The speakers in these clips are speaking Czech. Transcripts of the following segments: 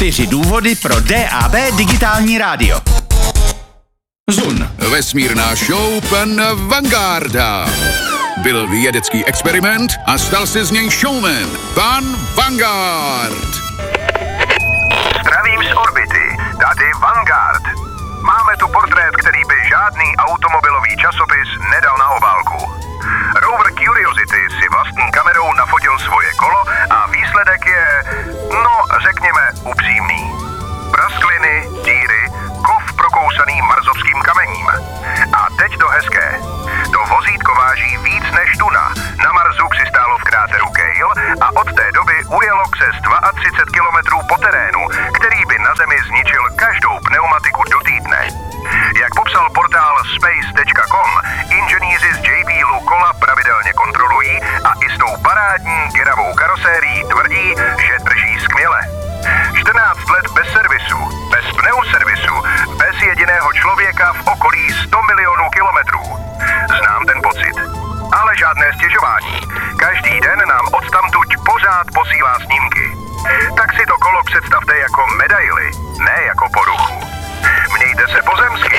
4 důvody pro DAB digitální rádio. Zun. Vesmírná show pan Vangarda. Byl vědecký experiment a stal se z něj showman. Pan Vanguard. Zdravím z orbity, tady Vanguard. Máme tu portrét, který by žádný automobilový časopis nedal na obálku. Rover Curiosity si vlastní kamerou nafotil svoje kolo a výsledek je, no řekněme, upřímný. Praskliny, díry, kov prokousaný marsovským kamením. A teď to hezké. To vozítko váží víc než tuna. Na Marsu přistálo v kráteru Gale a od té doby ujelo přes 32 kilometrů po terénu, který by na Zemi zničil každou pneumatiku do týdne. Jak popsal portál space.com, inženýři z JBLu kola pravidelně kontrolují a i s tou parádní geravou karosérií tvrdí, že drží skvěle. 14 let bez servisu, bez pneuservisu, bez jediného člověka v okolí 100 milionů kilometrů. Znám ten pocit. Ale žádné stěžování. Každý den nám odtamtuť pořád posílá snímky. Tak si to kolo představte jako medaili, ne jako poruchu. Mějte se pozemsky.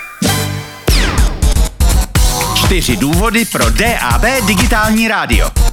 Čtyři důvody pro DAB digitální rádio.